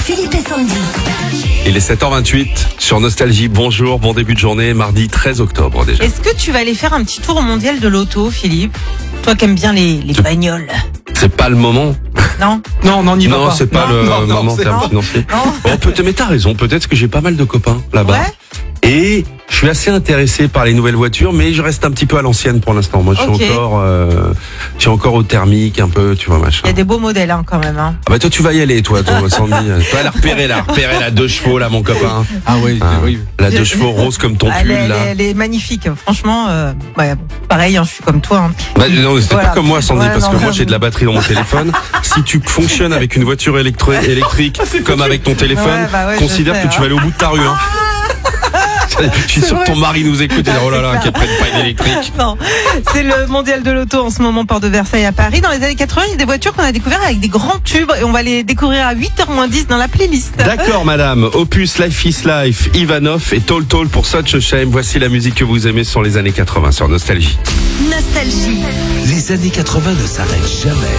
Philippe et Sandy. Il est 7h28 sur Nostalgie. Bonjour, bon début de journée, mardi 13 octobre déjà. Est-ce que tu vas aller faire un petit tour au mondial de l'auto, Philippe? Toi qui aimes bien les bagnoles. C'est pas le moment. Non? Non, on n'y va pas. Non, c'est pas le moment en termes financiers. Bon, mais t'as raison, peut-être que j'ai pas mal de copains là-bas. Ouais. Et je suis assez intéressé par les nouvelles voitures, mais je reste un petit peu à l'ancienne pour l'instant. Moi, je suis encore au thermique, un peu, tu vois, machin. Il y a des beaux modèles quand même. Hein. Ah bah toi, tu vas y aller, toi Sandy. Tu vas la repérer, la 2 chevaux, là, mon copain. Ah oui, oui. La 2 chevaux rose comme ton pull, là. Elle est magnifique. Franchement, pareil, je suis comme toi. Hein. Bah, non, c'est Voilà. pas comme moi, Sandy, Ouais, parce non, que moi, non. j'ai de la batterie dans mon téléphone. Si tu fonctionnes avec une voiture électrique, comme avec ton téléphone, Ouais, considère je sais, que tu vas aller au bout de ta rue. Hein. Je suis sûr que ton mari nous écoute et dit, oh là là, qu'elle prenne pas une électrique. Non, c'est le mondial de l'auto en ce moment, Porte de Versailles à Paris. Dans les années 80, il y a des voitures qu'on a découvertes avec des grands tubes et on va les découvrir à 8h-10 dans la playlist. D'accord, madame. Opus, Life is Life, Ivanov et Tall Tall pour Such a Shame. Voici la musique que vous aimez sur les années 80 sur Nostalgie. Nostalgie. Les années 80 ne s'arrêtent jamais.